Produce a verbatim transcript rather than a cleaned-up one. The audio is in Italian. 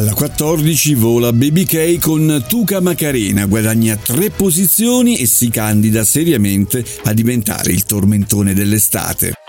Alla quattordici vola Baby K con Tuca Macarena, guadagna tre posizioni e si candida seriamente a diventare il tormentone dell'estate.